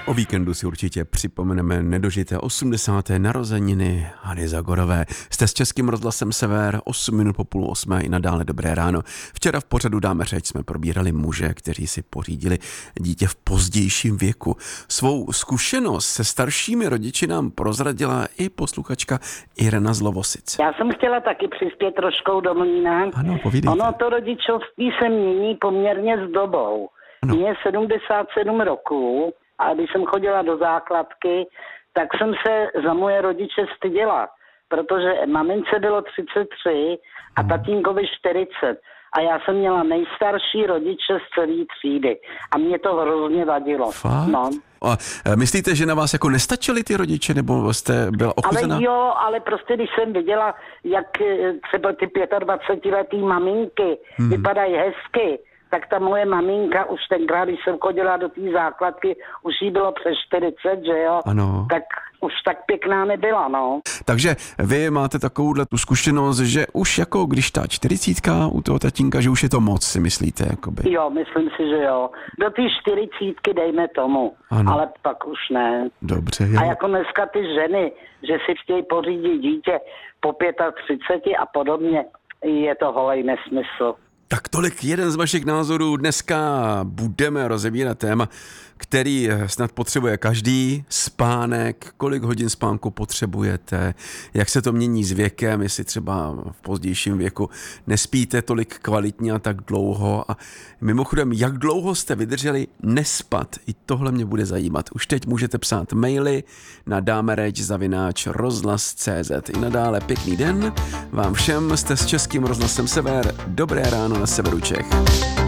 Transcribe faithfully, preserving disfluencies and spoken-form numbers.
O víkendu si určitě připomeneme nedožité osmdesáté narozeniny Hany Zagorové. Jste s Českým rozhlasem Sever, osm minut po půl osmé i nadále dobré ráno. Včera v pořadu Dáme řeč jsme probírali muže, kteří si pořídili dítě v pozdějším věku. Svou zkušenost se staršími rodiči nám prozradila i posluchačka Irena z Lovosic. Já jsem chtěla taky přispět troškou do mlýna. Ano, povídejte. Ono to rodičovství se mění poměrně s dobou. Mně je sedmdesát sedm roků a když jsem chodila do základky, tak jsem se za moje rodiče styděla, protože mamince bylo třicet tři a tatínkovi čtyřicet. A já jsem měla nejstarší rodiče z celé třídy. A mě to hrozně vadilo. Fakt? No. A myslíte, že na vás jako nestačili ty rodiče, nebo jste byla ochuzená? Ale jo, ale prostě když jsem viděla, jak třeba ty dvacetiletý maminky hmm. vypadají hezky, tak ta moje maminka už tenkrát, když jsem chodila do té základky, už jí bylo přes čtyřicet, že jo? Ano. Tak už tak pěkná nebyla, no. Takže vy máte takovouhle tu zkušenost, že už jako když ta čtyřicítka u toho tatínka, že už je to moc, si myslíte, jakoby? Jo, myslím si, že jo. Do té čtyřicítky dejme tomu, ano. Ale pak už ne. Dobře, jo. A jako dneska ty ženy, že si chtějí pořídit dítě po třiceti pěti a podobně, je to holej nesmysl. Tak tolik jeden z vašich názorů. Dneska budeme rozebírat téma, který snad potřebuje každý. Spánek, kolik hodin spánku potřebujete, jak se to mění s věkem, jestli třeba v pozdějším věku nespíte tolik kvalitně a tak dlouho. A mimochodem, jak dlouho jste vydrželi nespat, i tohle mě bude zajímat. Už teď můžete psát maily na dámereč zavináč rozhlas tečka cé zet. I nadále pěkný den vám všem, jste s Českým rozhlasem Sever. Dobré ráno na severu Čech.